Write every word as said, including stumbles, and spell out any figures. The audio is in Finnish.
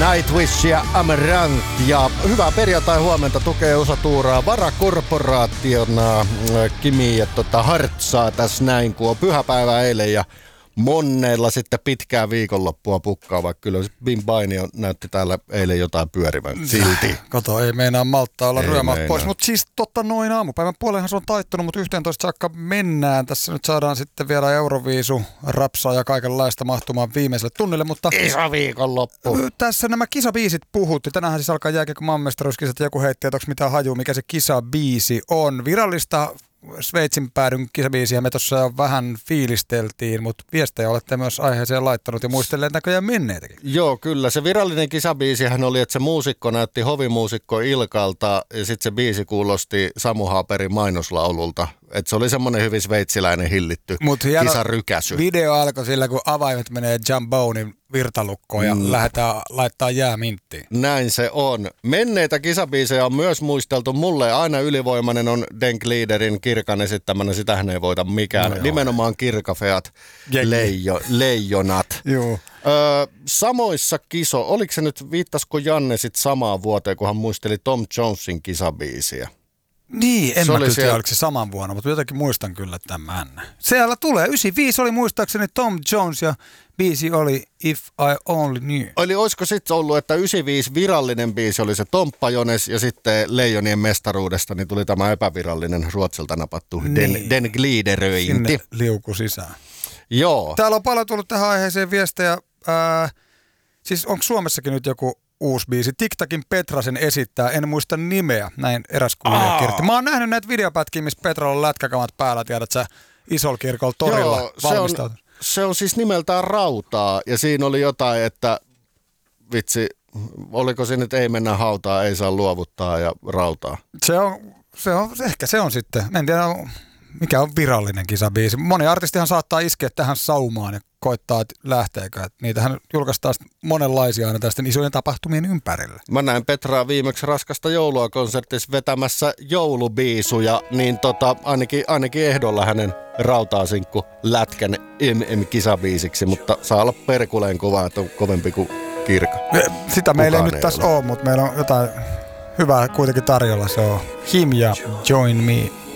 Nightwish ja Amaranth ja hyvää perjantai huomenta tukee osa tuuraa varakorporaationa Kimi ja tota Hartsaa tässä näin, kun on pyhäpäivä eilen ja monneilla sitten pitkää viikonloppua pukkaa, vaikka kyllä Bim Bainio näytti täällä eilen jotain pyörivän silti. Kato, ei meinaa malttaa olla ryömät pois, mutta siis totta noin aamupäivän puolenhan se on taittunut, mutta yhteentoista saakka mennään. Tässä nyt saadaan sitten vielä Euroviisu, rapsaa ja kaikenlaista mahtumaan viimeiselle tunnille, mutta iso viikonloppu. Tässä nämä kisabiisit puhutti. Tänäänhän siis alkaa jääkiekko maailmanmestaruuskisat ja joku heitti, että onko mitään hajua, mikä se kisabiisi on. Virallista Sveitsin päädyn kisabiisiä me tuossa jo vähän fiilisteltiin, mutta viestejä olette myös aiheeseen laittanut ja muistelleet näköjään menneitäkin. Joo, kyllä. Se virallinen kisabiisihän oli, että se muusikko näytti hovimuusikko Ilkalta ja sitten se biisi kuulosti Samu Haaperin mainoslaululta. Että se oli semmoinen hyvin sveitsiläinen hillitty kisarykäsy. Video alkoi sillä, kun avaimet menee Jambonin virtalukkoon ja mm. lähdetään laittaa jääminttiin. Näin se on. Menneitä kisabiisejä on myös muisteltu. Mulle aina ylivoimainen on Den Gliederin Kirkan esittämänä. Sitähän ei voita mikään. No nimenomaan kirkafeat leijo, leijonat. Joo. Öö, samoissa kiso, oliko se nyt, viittasko Janne sit samaan vuoteen, kun hän muisteli Tom Jonesin kisabiisiä? Niin, en se mä kyllä siellä... oliko se saman vuonna, mutta jotenkin muistan kyllä tämän. Siellä tulee, yhdeksänkymmentäviisi oli muistaakseni Tom Jones ja biisi oli If I Only Knew. Eli olisiko sitten ollut, että yhdeksänkymmentäviisi virallinen biisi oli se Tomppa Jones ja sitten Leijonien mestaruudesta niin tuli tämä epävirallinen Ruotsilta napattu niin. Den, Den Gliederöinti. Sinne liuku sisään. Joo. Täällä on paljon tullut tähän aiheeseen viestejä. Ää, siis onko Suomessakin nyt joku uusi biisi? TikTokin Petra sen esittää, en muista nimeä, näin eräs kuulija kirjoitti. Mä oon nähnyt näitä videopätkiä, missä Petralla on lätkäkamat päällä, tiedät sä, isolla kirkolla torilla Joo, valmistautunut. Se on, se on siis nimeltään Rautaa ja siinä oli jotain, että vitsi, oliko se nyt ei mennä hautaa, ei saa luovuttaa ja rautaa. Se on, se on ehkä se on sitten, en tiedä mikä on virallinen kisabiisi. Moni artistihan saattaa iskeä tähän saumaan ja koittaa, että lähteekö. Että niitähän julkaistaan monenlaisia aina tästä isojen tapahtumien ympärillä. Mä näin Petraa viimeksi Raskasta joulua -konsertissa vetämässä joulubiisuja, niin tota, ainakin, ainakin ehdolla hänen rautaasinkku lätkän M M-kisabiisiksi, mutta saa olla perkuleen kova, että on kovempi kuin Kirka. Sitä meillä ei nyt tässä ole, mutta meillä on jotain hyvää kuitenkin tarjolla. Se on Him ja Join Me.